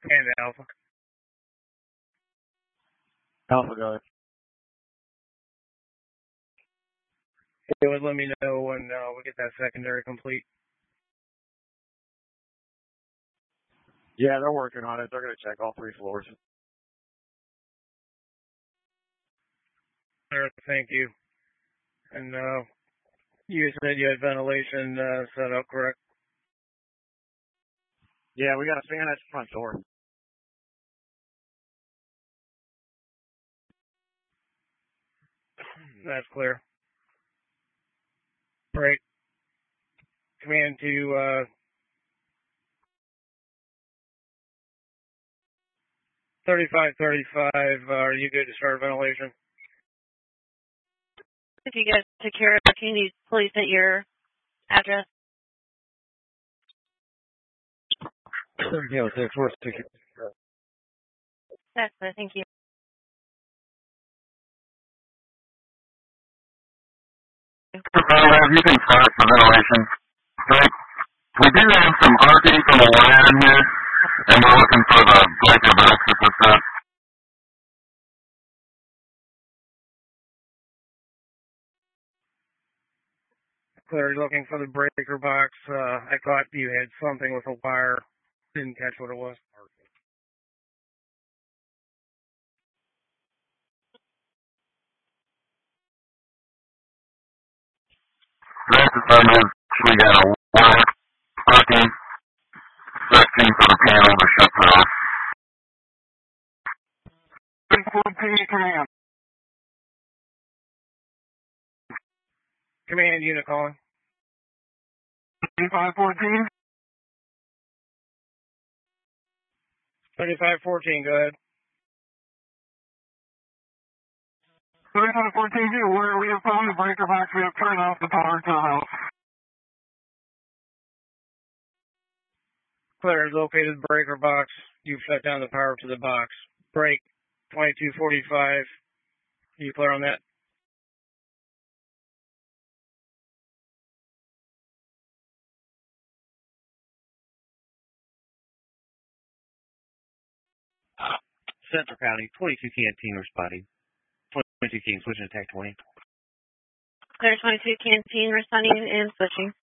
And Alpha. Alpha, go ahead. It would let me know when we get that secondary complete. Yeah, they're working on it. They're going to check all 3 floors. Thank you. And you said you had ventilation set up, correct? Yeah, we got a fan at the front door. That's clear. Great. Command to 3535. Are you good to start ventilation? If you guys secure, can you please hit your address? Yeah, it's worth secure. That's it. Thank you. You can start for ventilation. But we do have some arcing from the wire in here, and we're looking for the breaker box to put that. Clear, looking for the breaker box. I thought you had something with a wire. Didn't catch what it was. That's the time is we got a wire arcing section for the panel to shut that off. 14 command. Command unit calling. 3514. 3514, go ahead. 3514, where we have found the breaker box, we have turned off the power to the house. Clear, located the breaker box. You've shut down the power to the box. Break 2245. You clear on that? Central County, 22 Canteen responding. 22 King, switching to TAC 20. Clear 22 Canteen responding and switching.